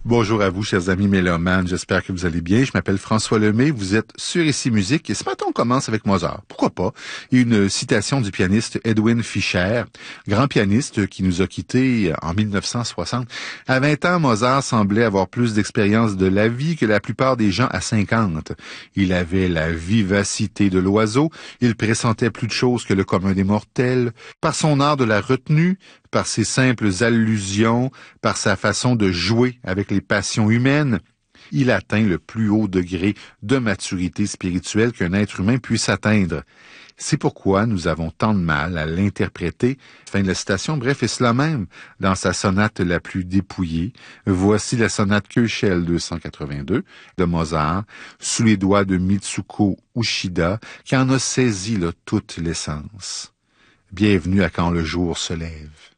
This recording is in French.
Bonjour à vous, chers amis mélomanes. J'espère que vous allez bien. Je m'appelle François Lemay. Vous êtes sur Ici Musique. Et ce matin, on commence avec Mozart. Pourquoi pas? Et une citation du pianiste Edwin Fischer, grand pianiste qui nous a quittés en 1960. À 20 ans, Mozart semblait avoir plus d'expérience de la vie que la plupart des gens à 50. Il avait la vivacité de l'oiseau. Il pressentait plus de choses que le commun des mortels. Par son art de la retenue, par ses simples allusions, par sa façon de jouer avec les passions humaines, il atteint le plus haut degré de maturité spirituelle qu'un être humain puisse atteindre. C'est pourquoi nous avons tant de mal à l'interpréter. Fin de la citation. Bref, et cela même dans sa sonate la plus dépouillée. Voici la sonate Köchel 282 de Mozart, sous les doigts de Mitsuko Uchida, qui en a saisi toute l'essence. Bienvenue à Quand le jour se lève.